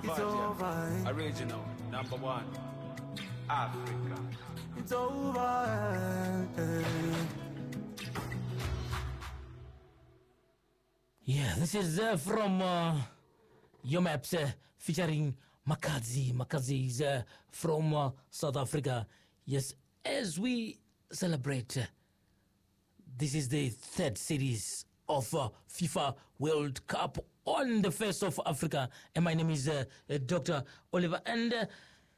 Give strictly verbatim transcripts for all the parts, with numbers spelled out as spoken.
Cavadia, original, number one, Africa. It's over. Yeah, this is uh, from uh, Yomaps uh, featuring Makazi. Makazi is uh, from uh, South Africa. Yes, as we celebrate, uh, this is the third series of uh, FIFA World Cup on the face of Africa. And my name is uh, uh, Doctor Oliver. And uh,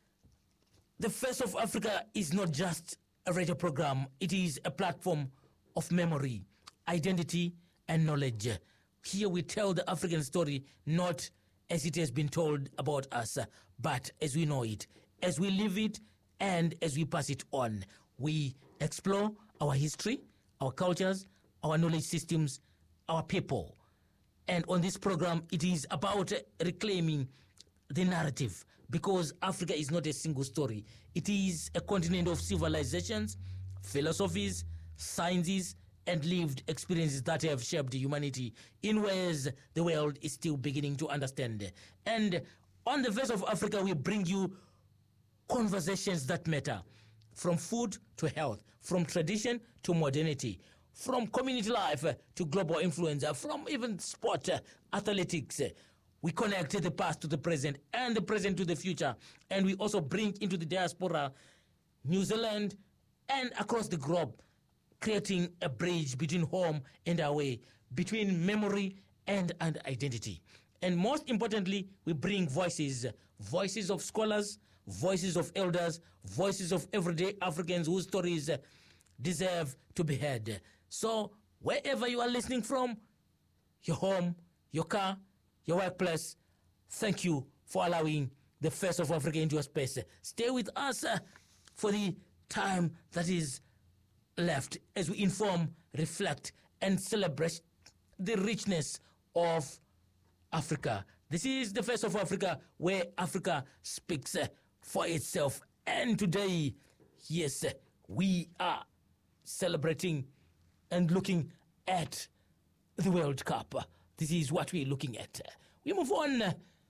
the face of Africa is not just a radio program. It is a platform of memory, identity, and knowledge. Here we tell the African story not as it has been told about us, but as we know it, as we live it, and as we pass it on. We explore our history, our cultures, our knowledge systems, our people. And on this program, it is about reclaiming the narrative, because Africa is not a single story. It is a continent of civilizations, philosophies, sciences, and lived experiences that have shaped humanity in ways the world is still beginning to understand. And on the face of Africa, we bring you conversations that matter, from food to health, from tradition to modernity, from community life to global influence, from even sport, athletics. We connect the past to the present and the present to the future. And we also bring into the diaspora, New Zealand, and across the globe, creating a bridge between home and away, between memory and, and identity. And most importantly, we bring voices, voices of scholars, voices of elders, voices of everyday Africans whose stories deserve to be heard. So wherever you are listening from, your home, your car, your workplace, thank you for allowing the face of Africa into your space. Stay with us uh, for the time that is left as we inform, reflect, and celebrate the richness of Africa. This is the face of Africa, where Africa speaks uh, for itself. And today, yes, uh, we are celebrating and looking at the World Cup. This is what we're looking at. We move on.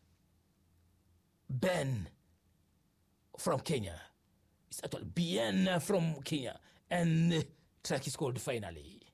Ben from Kenya. It's actually Bien from Kenya. And the track is called Finally.